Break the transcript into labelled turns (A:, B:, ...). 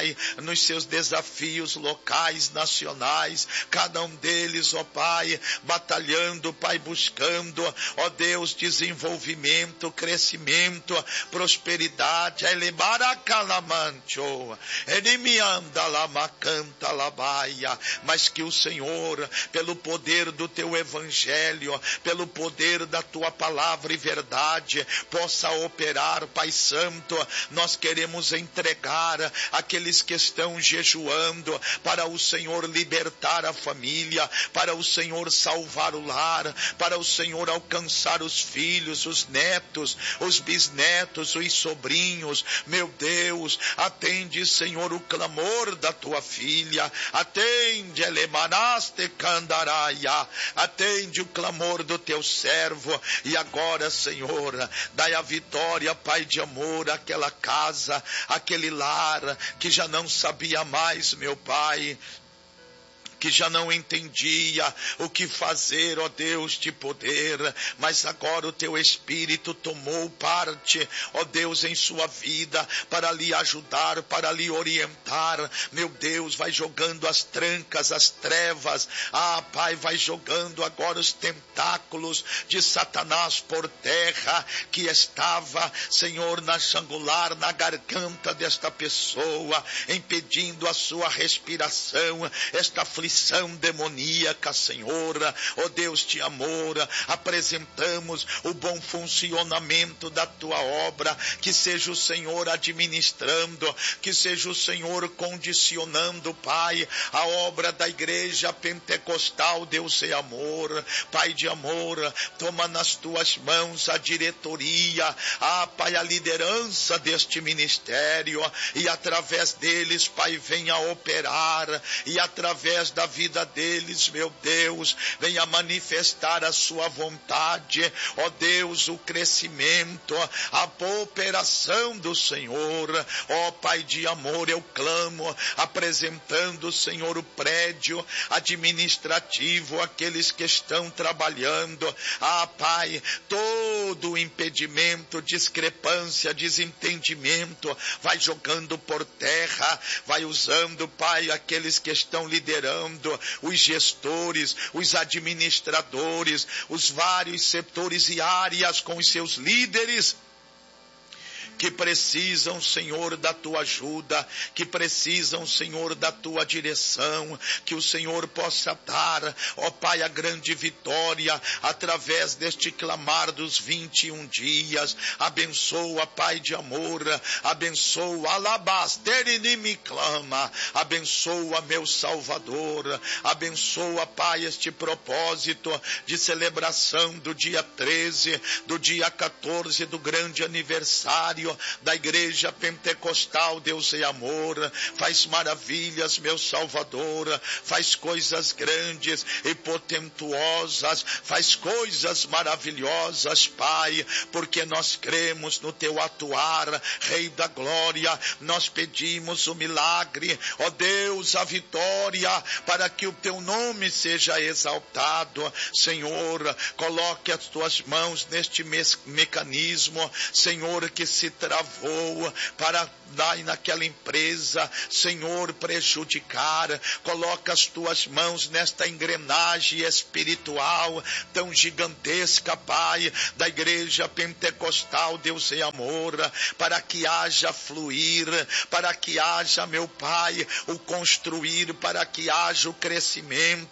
A: Pai, nos seus desafios locais, nacionais, cada um deles, ó Pai, batalhando, Pai, buscando, ó Deus, desenvolvimento, crescimento, prosperidade, mas que o Senhor, pelo poder do teu evangelho, pelo poder da tua palavra e verdade, possa operar, Pai Santo. Nós queremos entregar aqueles que estão jejuando para o Senhor libertar a família, para o Senhor salvar o lar, para o Senhor alcançar os filhos, os netos, os bisnetos, os sobrinhos. Meu Deus, atende, Senhor, o clamor da tua filha, atende, Elemanaste Candaraia, atende o clamor do teu servo. E agora, Senhor, dai a vitória, Pai de amor, àquela casa, aquele lar que já não sabia mais, meu Pai, que já não entendia o que fazer, ó Deus de poder, mas agora o teu Espírito tomou parte, ó Deus, em sua vida, para lhe ajudar, para lhe orientar. Meu Deus, vai jogando as trancas, as trevas, Pai, vai jogando agora os tentáculos de Satanás por terra, que estava, Senhor, na jangular, na garganta desta pessoa, impedindo a sua respiração, esta aflição demoníaca, Senhor. Ó Deus de amor, apresentamos o bom funcionamento da tua obra, que seja o Senhor administrando, que seja o Senhor condicionando, Pai, a obra da igreja pentecostal. Deus é amor, Pai de amor, toma nas tuas mãos a diretoria, Pai, a liderança deste ministério, e através deles, Pai, venha operar, e através da vida deles, meu Deus, venha manifestar a sua vontade, ó Deus, o crescimento, a cooperação do Senhor. Ó Pai de amor, eu clamo, apresentando, Senhor, o prédio administrativo, aqueles que estão trabalhando, Pai, todo o impedimento, discrepância, desentendimento, vai jogando por terra, vai usando, Pai, aqueles que estão liderando, os gestores, os administradores, os vários setores e áreas com os seus líderes, que precisam, Senhor, da tua ajuda, que precisam, Senhor, da tua direção, que o Senhor possa dar, ó Pai, a grande vitória, através deste clamar dos 21 dias, abençoa, Pai de amor, abençoa, alabasterine me clama, abençoa, meu Salvador, abençoa, Pai, este propósito de celebração do dia 13, do dia 14, do grande aniversário da igreja pentecostal. Deus é amor, faz maravilhas, meu Salvador, faz coisas grandes e potentuosas, faz coisas maravilhosas, Pai, porque nós cremos no teu atuar, Rei da glória. Nós pedimos o milagre, ó Deus, a vitória, para que o teu nome seja exaltado. Senhor, coloque as tuas mãos neste mecanismo, Senhor, que se travou para dar naquela empresa, Senhor, prejudicar. Coloca as tuas mãos nesta engrenagem espiritual tão gigantesca, Pai, da igreja pentecostal. Deus é amor, para que haja fluir, para que haja, meu Pai, o construir, para que haja o crescimento,